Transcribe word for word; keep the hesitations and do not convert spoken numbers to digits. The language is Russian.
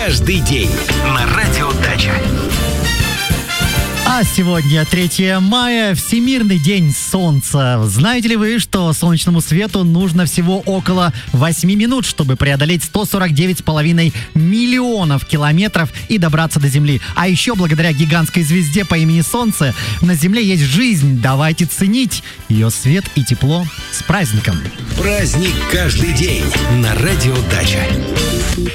Каждый день на Радио Дача. А сегодня третье мая, Всемирный день солнца. Знаете ли вы, что солнечному свету нужно всего около восемь минут, чтобы преодолеть сто сорок девять с половиной миллионов километров и добраться до Земли? А еще благодаря гигантской звезде по имени Солнце на Земле есть жизнь. Давайте ценить ее свет и тепло. С праздником! Праздник каждый день на Радио Дача.